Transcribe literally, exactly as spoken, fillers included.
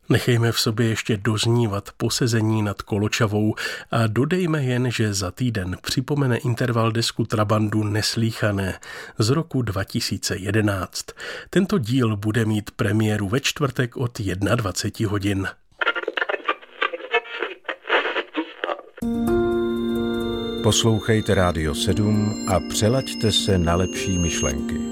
Nechejme v sobě ještě doznívat posezení nad Koločavou a dodejme jen, že za týden připomene interval desku Trabandu Neslýchané z roku dva tisíce jedenáct. Tento díl bude mít premiéru ve čtvrtek od dvacet jedna hodin. Poslouchejte Rádio sedm a přelaďte se na lepší myšlenky.